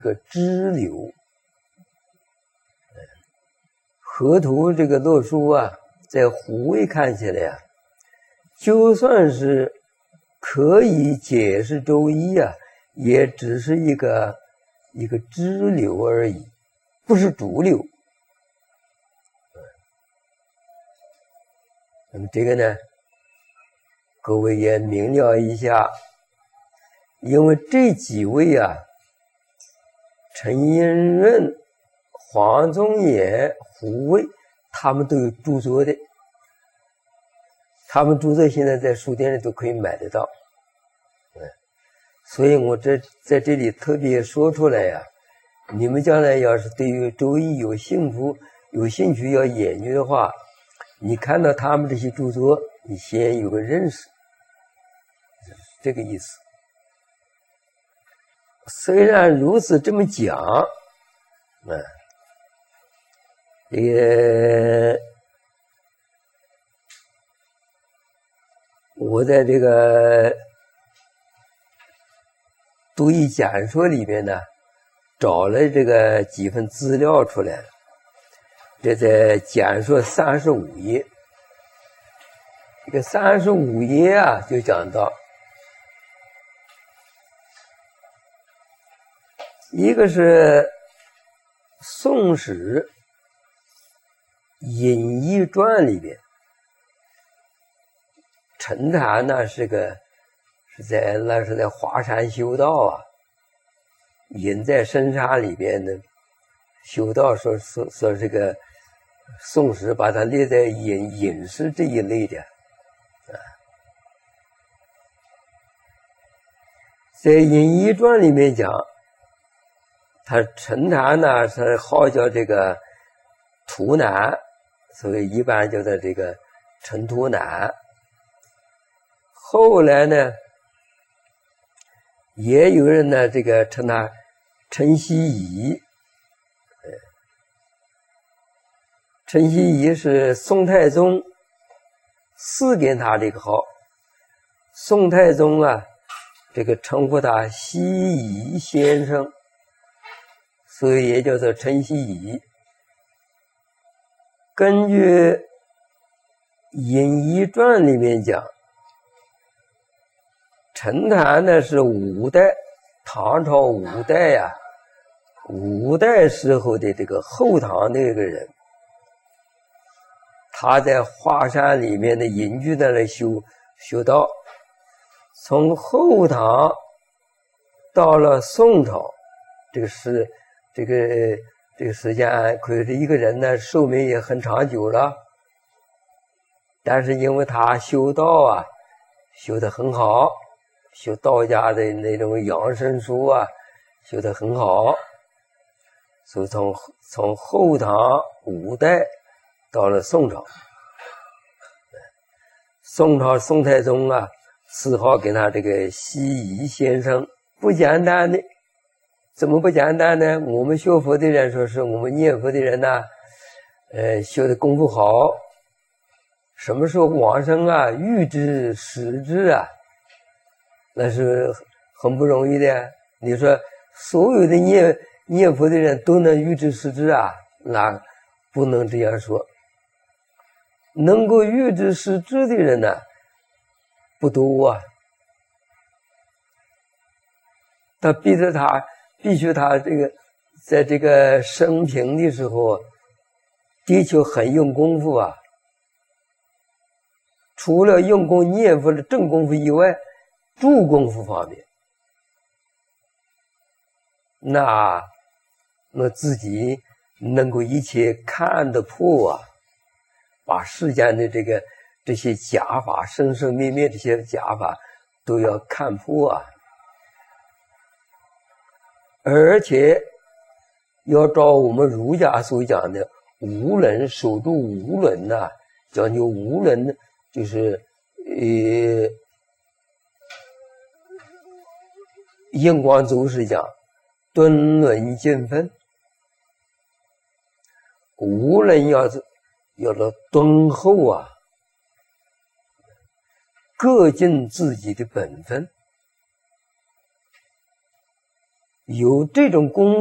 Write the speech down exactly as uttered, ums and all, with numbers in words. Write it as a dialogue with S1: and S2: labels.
S1: 个支流。河图这个洛书啊，在胡魏看起来啊，就算是可以解释周易啊，也只是一个一个支流而已，不是主流。那么这个呢，各位也明了一下，因为这几位啊，陈寅润、黄宗衍、胡魏，他们都有著作的，他们著作现在在书店里都可以买得到。嗯，所以我这在这里特别说出来呀、啊，你们将来要是对于周易有幸福、有兴趣要研究的话，你看到他们这些著作，你先有个认识，这个意思。虽然如此这么讲，嗯，也我在这个读易简说里边呢，找了这个几份资料出来了。这在简说三十五页，这个三十五页啊，就讲到一个是《宋史隐逸传》里边，陈禅呢是个是在那是在华山修道啊，隐在深山里边的修道，说说说这个。宋史把它列在隐隐士这一类的，啊，在《隐逸传》里面讲，他陈禅呢是号叫这个图南，所以一般叫做这个陈图南。后来呢，也有人呢这个称他陈希夷。陈希夷是宋太宗赐给他这个号，宋太宗啊，这个称呼他希夷先生，所以也叫做陈希夷。根据《隐逸传》里面讲，陈禅呢是五代，唐朝五代呀、啊，五代时候的这个后唐那个人。他在华山里面的隐居在那修修道，从后唐到了宋朝，这个是这个这个时间，可是一个人呢寿命也很长久了。但是因为他修道啊，修得很好，修道家的那种养生术啊，修得很好，所以从从后唐五代。到了宋朝，宋朝宋太宗啊，赐号给他这个希夷先生，不简单的，怎么不简单呢？我们学佛的人说是我们念佛的人呢、啊，呃，修的功夫好，什么时候往生啊，预知时至啊，那是很不容易的。你说所有的念念佛的人都能预知时至啊，那不能这样说。能够预知时至的人呢，不多啊。他逼着他，必须他这个在这个生平的时候，的确很用功夫啊。除了用功念佛的正功夫以外，助功夫方面，那那自己能够一切看得破啊。把世间的这个这些假法，生生灭灭这些假法都要看破啊，而且要照我们儒家所讲的无伦，守住无伦呐、啊，讲究无伦，就是呃，印光祖师讲敦伦尽分，无论要是要了敦厚啊，各尽自己的本分， 有这种功